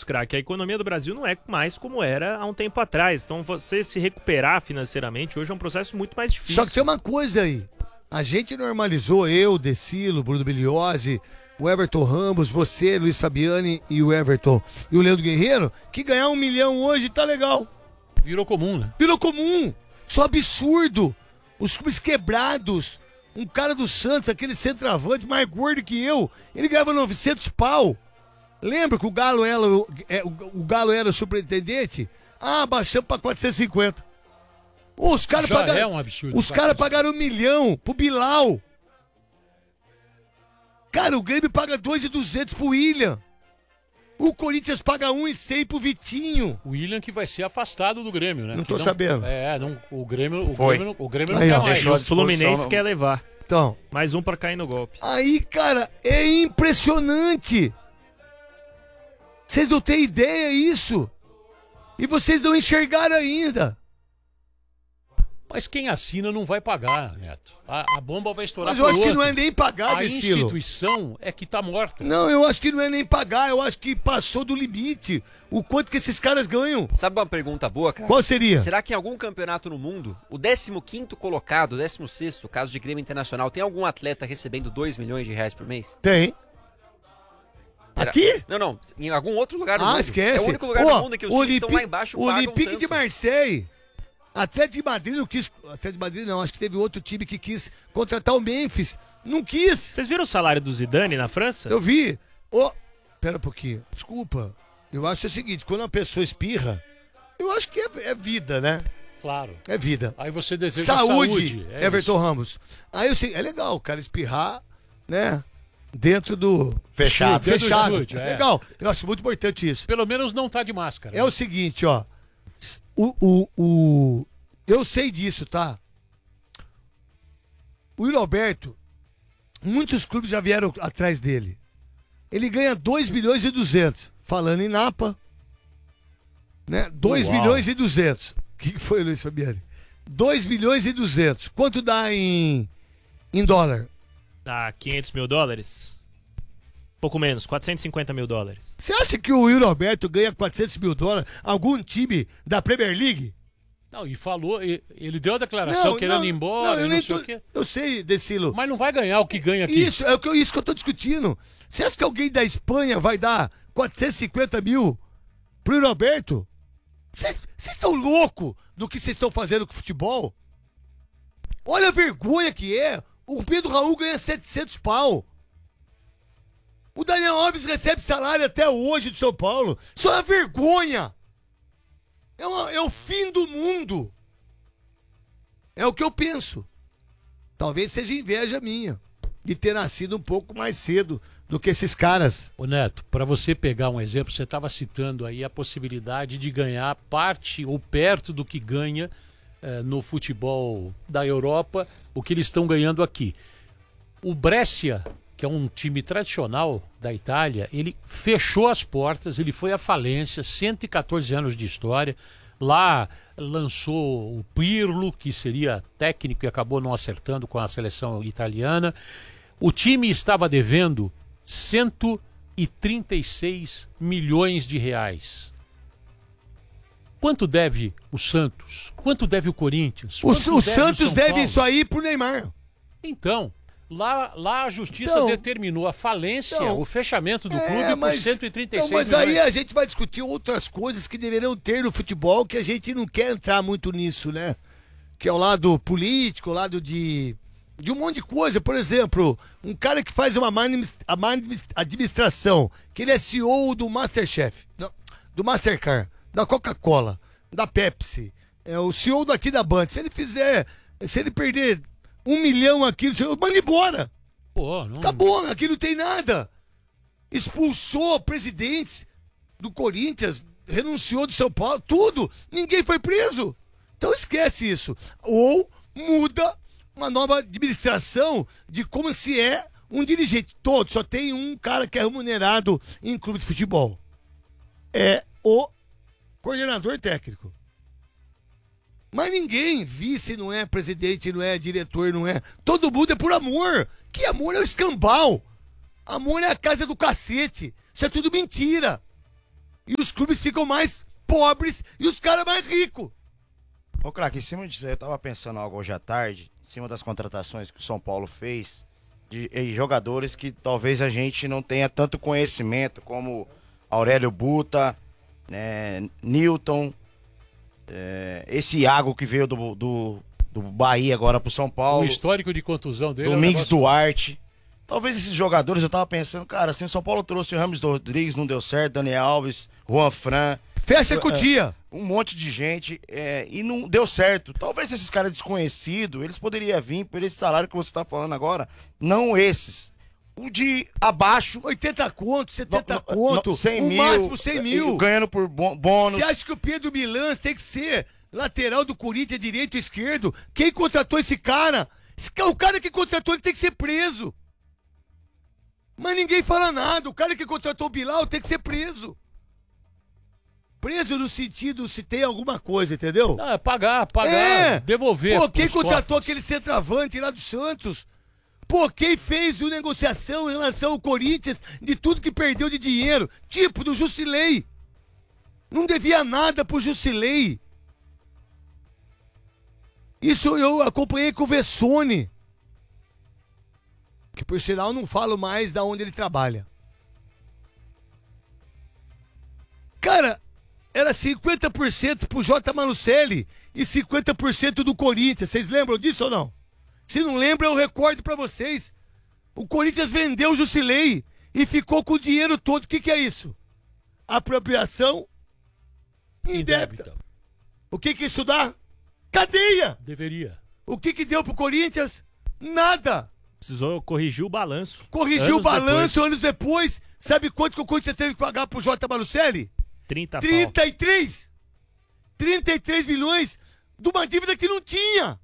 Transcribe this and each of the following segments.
craque. A economia do Brasil não é mais como era há um tempo atrás. Então você se recuperar financeiramente hoje é um processo muito mais difícil. Só que tem uma coisa aí. A gente normalizou, eu, Decilo, Bruno Biliose, o Everton Ramos, você, Luiz Fabiani e o Everton e o Leandro Guerreiro, que ganhar 1 milhão hoje tá legal. Virou comum, né? Virou comum. Só absurdo. Os clubes quebrados. Um cara do Santos, aquele centroavante mais gordo que eu, ele ganhava 900 pau. Lembra que o Galo era o superintendente? Ah, baixamos pra 450. Os caras pagaram. É um absurdo. Os caras pagaram 1 milhão pro Bilal. Cara, o Grêmio paga 2.200 pro William. O Corinthians paga 1.100 pro Vitinho. O William que vai ser afastado do Grêmio, né? Não tô sabendo. O Grêmio não Aí, quer ó, mais. O Fluminense quer levar. Então. Mais um pra cair no golpe. Aí, cara, é impressionante. Vocês não têm ideia isso. E vocês não enxergaram ainda. Mas quem assina não vai pagar, Neto. A bomba vai estourar. Mas eu acho que não é nem pagar, A Decilo. instituição é que tá morta. Não, eu acho que não é nem pagar. Eu acho que passou do limite. O quanto que esses caras ganham. Sabe uma pergunta boa, cara? Qual seria? Será que em algum campeonato no mundo, o 15º colocado, 16º, caso de Grêmio Internacional, tem algum atleta recebendo 2 milhões de reais por mês? Tem. Aqui? Não. Em algum outro lugar do mundo. Esquece. É o único lugar do mundo em que os times estão lá embaixo O pagam Olympique tanto. de Marseille. Atlético de Madrid não quis. Atlético de Madrid não, acho que teve outro time que quis contratar o Memphis. Não quis. Vocês viram o salário do Zidane na França? Eu vi. Pera um pouquinho. Desculpa. Eu acho o seguinte, quando uma pessoa espirra, eu acho que é vida, né? Claro. É vida. Aí você deseja Saúde, É Everton isso. Ramos. Aí eu sei, é legal o cara espirrar, né? Dentro do... Fechado. Dentro do estúdio, é. Legal. Eu acho muito importante isso. Pelo menos não tá de máscara. É o seguinte, ó. Eu sei disso, tá? O Yuri Alberto, muitos clubes já vieram atrás dele. Ele ganha 2 milhões e 200. Falando em Napa, né? 2 milhões e 200. O que foi, Luiz Fabiani? 2 milhões e 200. Quanto dá em dólar? Dá 500 mil dólares? Pouco menos, 450 mil dólares. Você acha que o Yuri Alberto ganha 400 mil dólares? Algum time da Premier League? Não, e falou, ele deu a declaração querendo ir embora, não sei o quê. Eu sei, Decilo. Mas não vai ganhar o que ganha aqui. Isso que eu tô discutindo. Você acha que alguém da Espanha vai dar 450 mil pro Yuri Alberto? Vocês estão loucos do que vocês estão fazendo com o futebol? Olha a vergonha que é. O Pedro Raul ganha 700 pau. O Daniel Alves recebe salário até hoje do São Paulo. Isso é uma vergonha. É o fim do mundo. É o que eu penso. Talvez seja inveja minha de ter nascido um pouco mais cedo do que esses caras. Ô Neto, para você pegar um exemplo, você estava citando aí a possibilidade de ganhar parte ou perto do que ganha no futebol da Europa, o que eles estão ganhando aqui. O Brescia, que é um time tradicional da Itália, ele fechou as portas, ele foi à falência, 114 anos de história. Lá lançou o Pirlo, que seria técnico e acabou não acertando com a seleção italiana. O time estava devendo 136 milhões de reais. Quanto deve o Santos? Quanto deve o Corinthians? O Santos deve isso aí pro Neymar. Então, lá a justiça determinou a falência, o fechamento do clube por 136 milhões. Mas aí a gente vai discutir outras coisas que deveriam ter no futebol, que a gente não quer entrar muito nisso, né? Que é o lado político, o lado de um monte de coisa. Por exemplo, um cara que faz uma má administração, que ele é CEO do Masterchef, do Mastercard, da Coca-Cola, da Pepsi, é o CEO daqui da Band. Se ele perder 1 milhão aqui, manda embora. Acabou, aqui não tem nada. Expulsou presidentes do Corinthians, renunciou do São Paulo, tudo. Ninguém foi preso. Então esquece isso. Ou muda uma nova administração de como se é um dirigente. Todo, só tem um cara que é remunerado em clube de futebol. É o coordenador técnico. Mas ninguém, vice não é, presidente não é, diretor não é. Todo mundo é por amor. Que amor é o escambau. Amor é a casa do cacete. Isso é tudo mentira. E clubes ficam mais pobres e os caras mais ricos. Ô, craque, em cima disso aí, eu tava pensando algo hoje à tarde, em cima das contratações que o São Paulo fez, de jogadores que talvez a gente não tenha tanto conhecimento, como Aurélio Buta, né, Newton, esse Iago que veio do Bahia agora pro São O Paulo, histórico de contusão dele Domingos é um negócio... Duarte. Talvez esses jogadores, eu tava pensando, cara, assim, o São Paulo trouxe o Rames Rodrigues, não deu certo, Daniel Alves, Juan Fran, Fecha com o dia. um monte de gente, e não deu certo. Talvez esses caras desconhecidos, eles poderiam vir por esse salário que você tá falando agora, não esses. O de abaixo, 80 conto, 70 conto, 100 o mil, máximo 100 mil. ganhando por bônus. Você acha que o Pedro Milans tem que ser lateral do Corinthians, direito ou esquerdo? Quem contratou esse cara? O cara que contratou ele tem que ser preso. Mas ninguém fala nada. O cara que contratou o Bilal tem que ser preso. Preso no sentido se tem alguma coisa, entendeu? Não, é pagar, devolver. Pô, quem pros contratou cofres. aquele centroavante lá do Santos? Pô, quem fez uma negociação em relação ao Corinthians de tudo que perdeu de dinheiro? Tipo, do Jusilei. Não devia nada pro Jusilei. Isso eu acompanhei com o Vessone. Que por sinal não falo mais da onde ele trabalha. Cara, era 50% pro J. Malucelli e 50% do Corinthians. Vocês lembram disso ou não? Se não lembram, eu recordo pra vocês. O Corinthians vendeu o Jusilei e ficou com o dinheiro todo. O que é isso? Apropriação indébita. O que isso dá? Cadeia! Deveria. O que deu pro Corinthians? Nada! Precisou corrigir o balanço. Corrigiu o Anos balanço depois. anos depois. Sabe quanto que o Corinthians teve que pagar pro J. Malucelli? 30 pau. 33! 33 milhões de uma dívida que não tinha!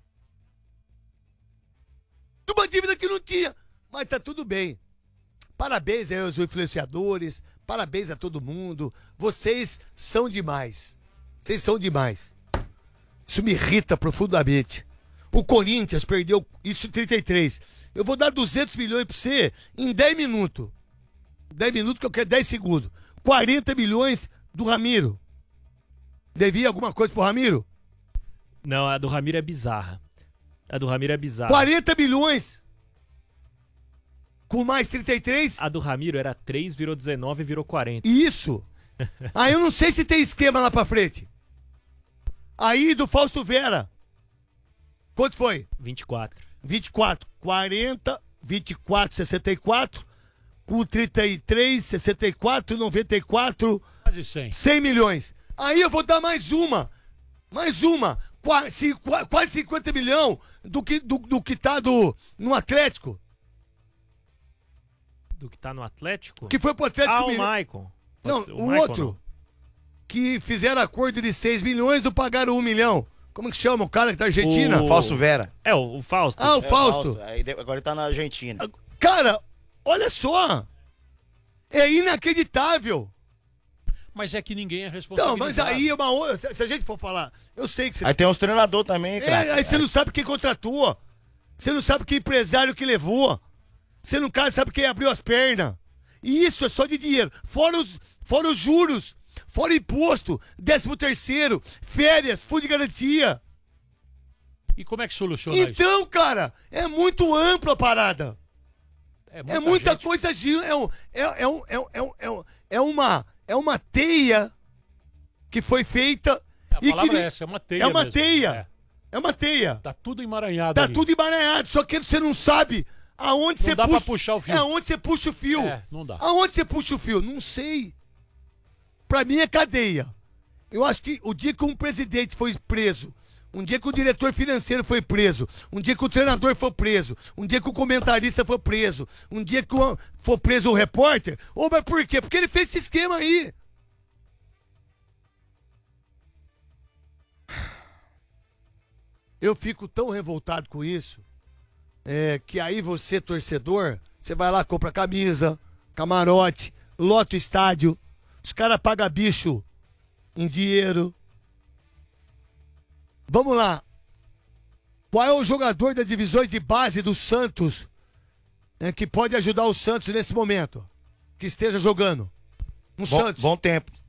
De uma dívida que não tinha! Mas tá tudo bem. Parabéns aí aos influenciadores, parabéns a todo mundo. Vocês são demais. Vocês são demais. Isso me irrita profundamente. O Corinthians perdeu isso em 33. Eu vou dar 200 milhões pra você em 10 minutos. 10 minutos que eu quero 10 segundos. 40 milhões do Ramiro. Devia alguma coisa pro Ramiro? Não, a do Ramiro é bizarra. A do Ramiro é bizarra. 40 milhões. Com mais 33? A do Ramiro era 3, virou 19 e virou 40. Isso. Aí eu não sei se tem esquema lá pra frente. Aí do Fausto Vera. Quanto foi? 24. 24. 40, 24, 64. Com 33, 64, 94. Quase 100. 100 milhões. Aí eu vou dar mais uma. Mais uma. Quase 50 milhões do que tá no Atlético. Do que tá no Atlético? Que foi pro Atlético o Mineiro. Maicon. Não, Pode ser o Maicon, outro. não. Que fizeram acordo de 6 milhões do pagaram 1 milhão. Como que chama o cara que tá na Argentina? O- Falso Vera. É, o Fausto. Ah, o Fausto. Agora ele tá na Argentina. Cara, olha só. É inacreditável. Mas é que ninguém é Não, responsável. mas aí é uma outra. Se a gente for falar, eu sei que você. Aí tem uns treinador também, craque. Aí você não sabe quem contratou. Você não sabe que empresário que levou. Você não sabe quem abriu as pernas. E isso é só de dinheiro. Fora os juros. Fora imposto. 13º. Férias. Fundo de garantia. E como é que soluciona isso? Então, cara, é muito ampla a parada. É muita gente. coisa. É uma teia que foi feita. A e palavra que, é essa, é uma teia É uma mesmo. teia. É uma teia. Tá tudo emaranhado Tá ali. tudo emaranhado, só que você não sabe aonde Não você dá puxa. pra puxar o fio. É aonde você puxa o fio. É, não dá. Aonde você puxa o fio? Não sei. Pra mim é cadeia. Eu acho que o dia que um presidente foi preso, um dia que o diretor financeiro foi preso, um dia que o treinador foi preso, um dia que o comentarista foi preso, um dia que for preso o repórter, mas por quê? Porque ele fez esse esquema aí. Eu fico tão revoltado com isso, que aí você, torcedor, você vai lá, compra camisa, camarote, lota o estádio, os caras pagam bicho em dinheiro. Vamos lá. Qual é o jogador das divisões de base do Santos que pode ajudar o Santos nesse momento? Que esteja jogando. No Santos. Bom tempo.